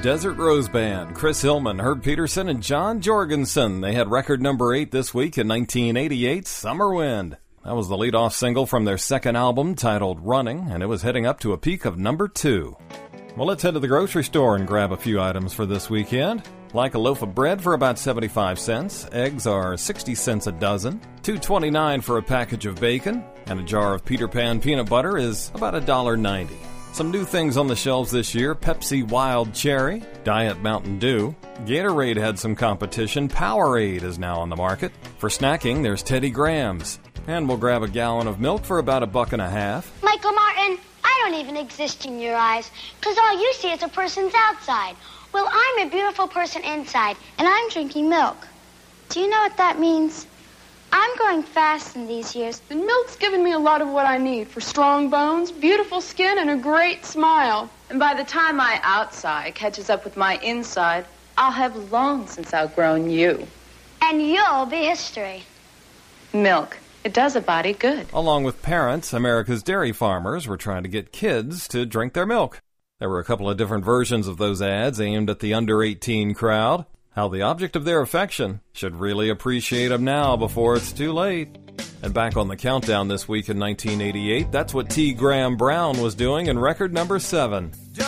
Desert Rose Band, Chris Hillman, Herb Peterson, and John Jorgensen. They had record number 8 this week in 1988's Summer Wind. That was the lead-off single from their second album titled Running, and it was heading up to a peak of number 2. Well, let's head to the grocery store and grab a few items for this weekend. Like a loaf of bread for about 75 cents, eggs are 60 cents a dozen, $2.29 for a package of bacon, and a jar of Peter Pan peanut butter is about $1.90. Some new things on the shelves this year: Pepsi Wild Cherry, Diet Mountain Dew. Gatorade had some competition. Powerade is now on the market. For snacking, there's Teddy Grahams. And we'll grab a gallon of milk for about $1.50. Michael Martin, I don't even exist in your eyes, because all you see is a person's outside. Well, I'm a beautiful person inside, and I'm drinking milk. Do you know what that means? I'm growing fast in these years. And milk's given me a lot of what I need for strong bones, beautiful skin, and a great smile. And by the time my outside catches up with my inside, I'll have long since outgrown you. And you'll be history. Milk. It does a body good. Along with parents, America's dairy farmers were trying to get kids to drink their milk. There were a couple of different versions of those ads aimed at the under-18 crowd. How the object of their affection should really appreciate them now before it's too late. And back on the countdown this week in 1988, that's what T. Graham Brown was doing in record number 7.